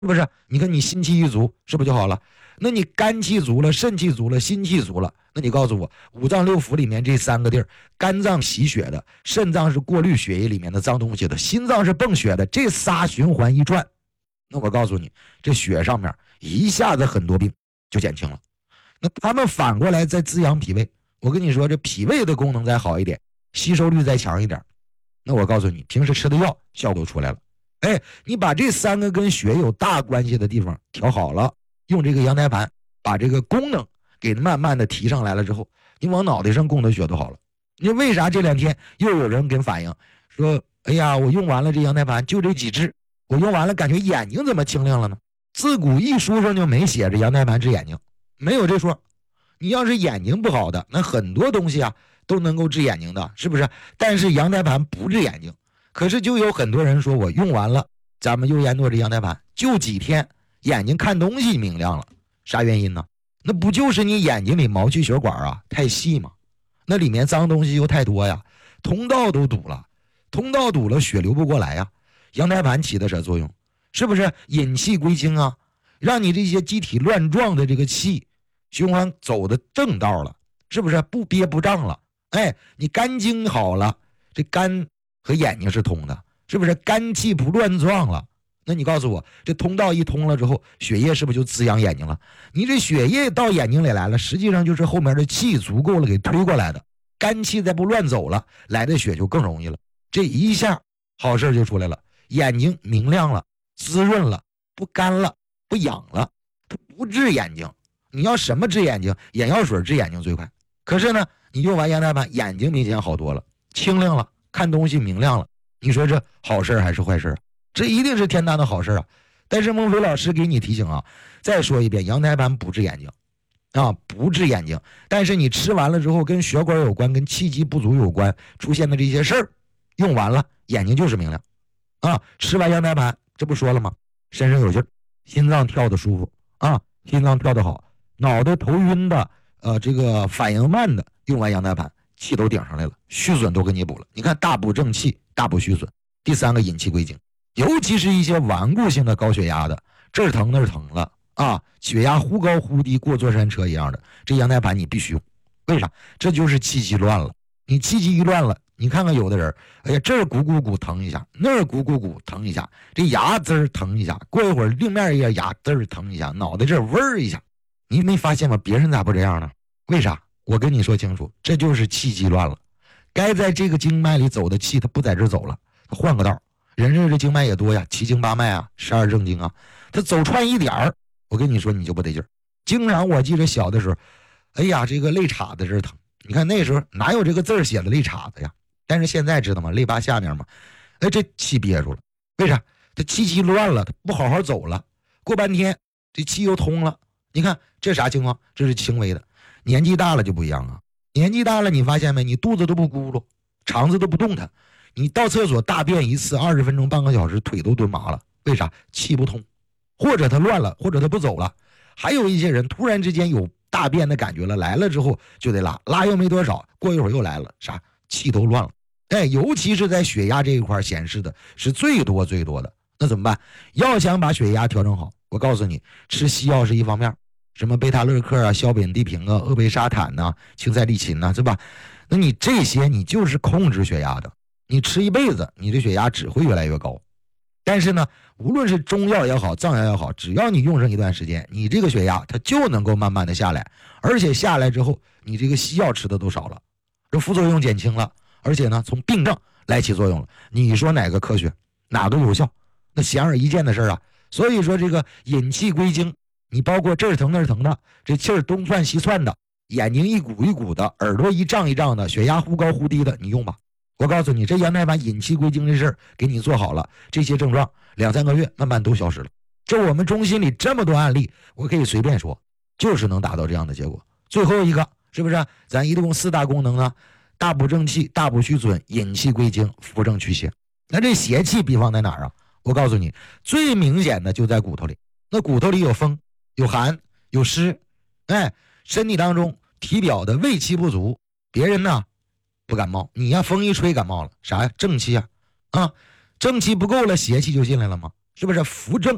是不是？你看你心气一足，是不是就好了？那你肝气足了，肾气足了，心气足了，那你告诉我，五脏六腑里面这三个地儿，肝脏洗血的，肾脏是过滤血液里面的脏东西的，心脏是泵血的，这仨循环一转，那我告诉你，这血上面一下子很多病就减轻了。那他们反过来再滋养脾胃，我跟你说，这脾胃的功能再好一点，吸收率再强一点，那我告诉你，平时吃的药效果出来了。哎，你把这三个跟血有大关系的地方调好了，用这个羊胎盘把这个功能给慢慢的提上来了之后，你往脑袋上供的血都好了。你为啥这两天又有人跟反映说，哎呀，我用完了这羊胎盘就这几支，我用完了感觉眼睛怎么清亮了呢？自古一书上就没写着羊胎盘治眼睛，没有这说。你要是眼睛不好的，那很多东西啊都能够治眼睛的，是不是？但是羊胎盘不治眼睛。可是就有很多人说，我用完了咱们优颜诺这羊胎盘就几天，眼睛看东西明亮了，啥原因呢？那不就是你眼睛里毛细血管啊太细吗？那里面脏东西又太多呀，通道都堵了，通道堵了血流不过来呀。羊胎盘起的啥作用？是不是引气归经啊？让你这些机体乱撞的这个气循环走的正道了，是不是不憋不胀了？哎，你肝经好了，这肝和眼睛是通的，是不是肝气不乱撞了？那你告诉我，这通道一通了之后，血液是不是就滋养眼睛了？你这血液到眼睛里来了，实际上就是后面的气足够了给推过来的，肝气再不乱走了，来的血就更容易了。这一下好事就出来了，眼睛明亮了，滋润了，不干了，不痒了。它不治眼睛，你要什么治眼睛？眼药水治眼睛最快。可是呢，你用完羊胎盘，眼睛明显好多了，清亮了，看东西明亮了。你说这好事还是坏事啊？这一定是天大的好事啊！但是孟非老师给你提醒啊，再说一遍，羊胎盘不治眼睛啊，不治眼睛。但是你吃完了之后，跟血管有关，跟气机不足有关出现的这些事儿，用完了眼睛就是明亮啊。吃完羊胎盘，这不说了吗？身上有劲儿，心脏跳得舒服啊，心脏跳得好，脑袋头晕的，这个反应慢的，用完羊胎盘气都顶上来了，虚损都给你补了。你看，大补正气，大补虚损。第三个，引气归经。尤其是一些顽固性的高血压的，这儿疼那儿疼了啊，血压忽高忽低，过坐山车一样的，这羊胎盘你必须用。为啥？这就是气机乱了。你气机一乱了，你看看有的人，哎呀，这儿鼓鼓鼓疼一下，那儿鼓鼓鼓疼一下，这牙滋儿疼一下，过一会儿另面一个牙滋儿疼一下，脑袋这儿嗡儿一下，你没发现吗？别人咋不这样呢？为啥？我跟你说清楚，这就是气机乱了。该在这个经脉里走的气，它不在这走了，它换个道。人这经脉也多呀，7经8脉啊，12正经啊，他走串一点儿，我跟你说你就不得劲儿。经常我记得小的时候，哎呀，这个肋叉子这儿疼，你看那时候哪有这个字儿写的肋叉子呀？但是现在知道吗？肋巴下面嘛，哎，这气憋住了，为啥？他气机乱了，他不好好走了，过半天这气又通了。你看这啥情况？这是轻微的，年纪大了就不一样啊。年纪大了，你发现没？你肚子都不咕噜，肠子都不动弹。你到厕所大便一次20分钟半个小时，腿都蹲麻了，为啥？气不通，或者他乱了，或者他不走了。还有一些人突然之间有大便的感觉了，来了之后就得拉，拉又没多少，过一会儿又来了，啥？气都乱了。哎，尤其是在血压这一块显示的是最多的。那怎么办？要想把血压调整好，我告诉你，吃西药是一方面，什么贝塔乐克啊、硝苯地平啊、鄂贝沙坦呐、嗪噻利嗪呐，是吧？那你这些你就是控制血压的。你吃一辈子，你的血压只会越来越高。但是呢，无论是中药也好，藏药也好，只要你用上一段时间，你这个血压它就能够慢慢的下来，而且下来之后，你这个西药吃的都少了，这副作用减轻了，而且呢，从病症来起作用了。你说哪个科学，哪个有效？那显而易见的事啊。所以说这个引气归经，你包括这儿疼那儿疼的，这气儿东窜西窜的，眼睛一鼓一鼓的，耳朵一胀一胀的，血压忽高忽低的，你用吧。我告诉你，这羊胎盘引气归经这事儿给你做好了，这些症状2、3个月慢慢都消失了。这我们中心里这么多案例，我可以随便说，就是能达到这样的结果。最后一个是不是？咱一共4大功能呢？大补正气，大补虚损，引气归经，扶正祛邪。那这邪气比方在哪儿啊？我告诉你，最明显的就在骨头里。那骨头里有风，有寒，有湿，哎，身体当中体表的胃气不足，别人呢不感冒，你呀风一吹感冒了，啥呀？正气啊，正气不够了，邪气就进来了吗？是不是？扶正，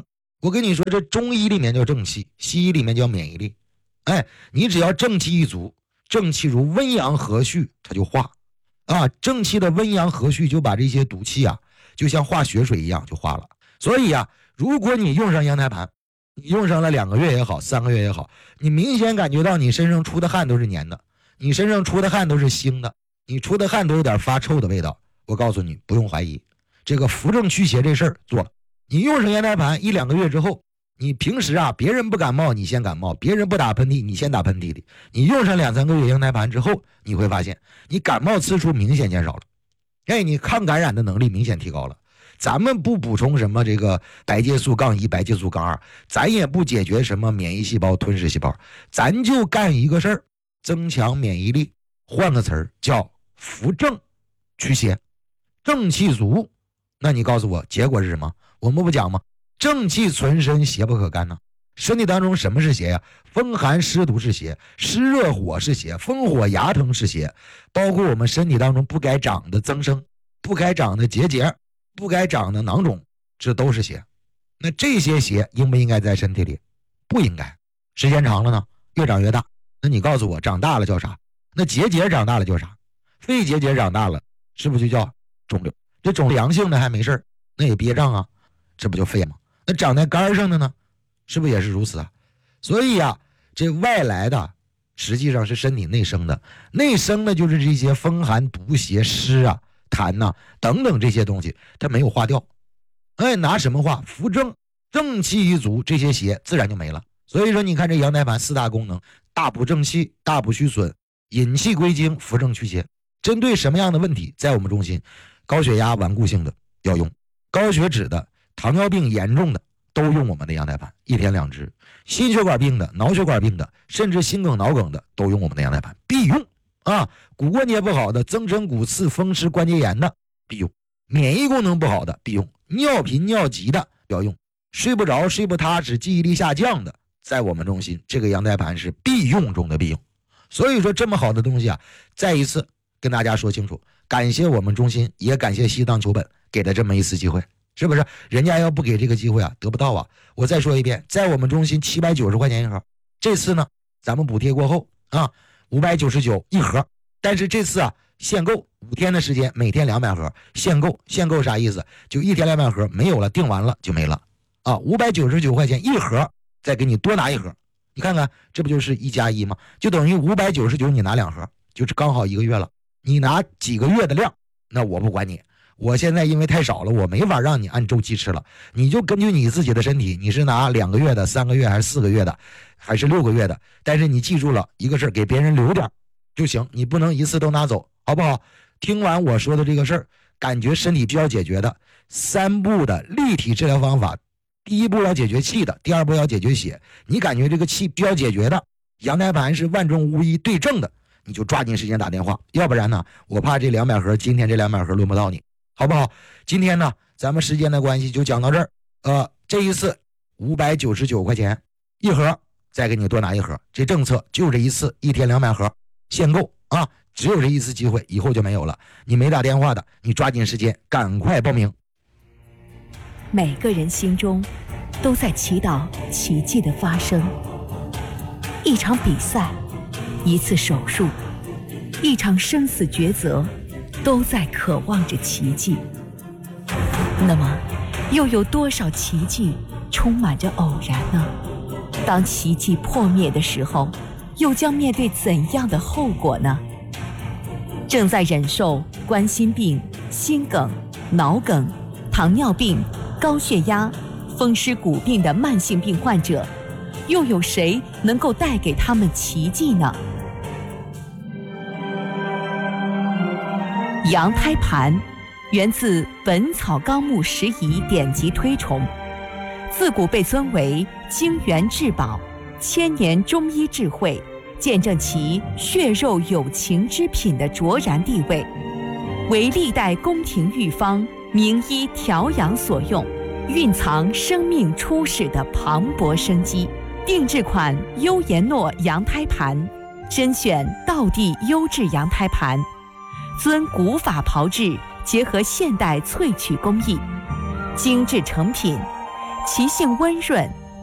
我跟你说，这中医里面叫正气，西医里面叫免疫力。哎，你只要正气一足，正气如温阳和煦，它就化啊。正气的温阳和煦就把这些毒气啊，就像化血水一样就化了。所以啊，如果你用上羊胎盘，你用上了2个月也好，3个月也好，你明显感觉到你身上出的汗都是黏的，你身上出的汗都是腥的，你出的汗都有点发臭的味道，我告诉你，不用怀疑，这个扶正祛邪这事儿做了。你用上羊胎盘1-2个月之后，你平时啊，别人不感冒你先感冒，别人不打喷嚏你先打喷嚏的。你用上2-3个月羊胎盘之后，你会发现你感冒次数明显减少了，哎，你抗感染的能力明显提高了。咱们不补充什么这个白介素-1、白介素-2，咱也不解决什么免疫细胞吞噬细胞，咱就干一个事儿，增强免疫力。换个词儿叫扶正祛邪，正气足。那你告诉我结果是什么？我们不讲吗？正气存身，邪不可干呢。身体当中什么是邪呀？风寒湿毒是邪，湿热火是邪，风火牙疼是邪，包括我们身体当中不该长的增生，不该长的结节，不该长的囊肿，这都是邪。那这些邪应不应该在身体里？不应该。时间长了呢，越长越大。那你告诉我，长大了叫啥？那结节长大了叫啥？肺结节长大了是不是就叫肿瘤？这肿瘤阳性的还没事，那也憋胀啊，这不就肺吗？那长在肝上的呢，是不是也是如此啊？所以啊，这外来的实际上是身体内生的，内生的就是这些风寒毒邪湿啊、痰呐、等等这些东西，它没有化掉。哎，拿什么化？扶正，正气一足，这些邪自然就没了。所以说，你看这羊胎盘4大功能：大补正气，大补虚损，引气归经，扶正祛邪。针对什么样的问题，在我们中心，高血压顽固性的要用，高血脂的、糖尿病严重的都用我们的羊胎盘，1天2支。心血管病的、脑血管病的，甚至心梗脑梗的都用我们的羊胎盘，必用啊。骨关节不好的、增生骨刺、风湿关节炎的必用，免疫功能不好的必用，尿频尿急的要用，睡不着、睡不踏实、记忆力下降的，在我们中心这个羊胎盘是必用中的必用。所以说这么好的东西啊，再一次跟大家说清楚，感谢我们中心，也感谢西藏求本给的这么一次机会，是不是？人家要不给这个机会啊，得不到啊。我再说一遍，在我们中心790块钱一盒，这次呢咱们补贴过后啊，599一盒，但是这次啊限购5天的时间，每天200盒，限购啥意思？就1天200盒没有了，订完了就没了啊。599块钱一盒，再给你多拿一盒，你看看这不就是1+1吗？就等于599你拿2盒，就是刚好1个月了。你拿几个月的量，那我不管你，我现在因为太少了，我没法让你按周期吃了，你就根据你自己的身体，你是拿2个月的、3个月还是4个月的，还是6个月的？但是你记住了一个事儿，给别人留点就行，你不能一次都拿走，好不好？听完我说的这个事儿，感觉身体需要解决的3步的立体治疗方法，第1步要解决气的，第2步要解决血。你感觉这个气需要解决的，羊胎盘是万中无一对症的，你就抓紧时间打电话，要不然呢，我怕这200盒，今天这200盒轮不到你，好不好？今天呢，咱们时间的关系就讲到这儿。这一次599块钱一盒，再给你多拿一盒，这政策就这一次，1天200盒，限购啊，只有这一次机会，以后就没有了。你没打电话的，你抓紧时间，赶快报名。 每个人心中都在祈祷奇迹的发生，一场比赛，一次手术，一场生死抉择，都在渴望着奇迹。那么，又有多少奇迹充满着偶然呢？当奇迹破灭的时候，又将面对怎样的后果呢？正在忍受冠心病、心梗、脑梗、糖尿病、高血压、风湿骨病的慢性病患者，又有谁能够带给他们奇迹呢？羊胎盘源自《本草纲目拾遗》典籍推崇，自古被尊为精元至宝，千年中医智慧，见证其血肉有情之品的卓然地位，为历代宫廷御方、名医调养所用，蕴藏生命初始的磅礴生机。定制款优颜诺羊胎盘，甄选道地优质羊胎盘，遵古法炮制，结合现代萃取工艺，精致成品， 其性温润，